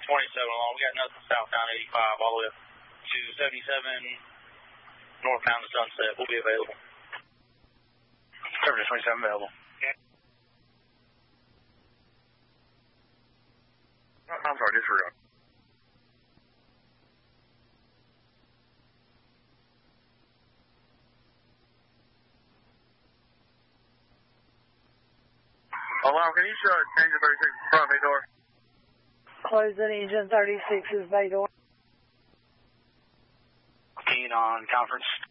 along. We got nothing southbound 85 all the way up to 77 northbound to Sunset. We'll be available. Service 27 available. Okay. I'm sorry, disregard. Alarm, can you change the 36 front bay door? Closing engine 36's bay door. Keen on conference.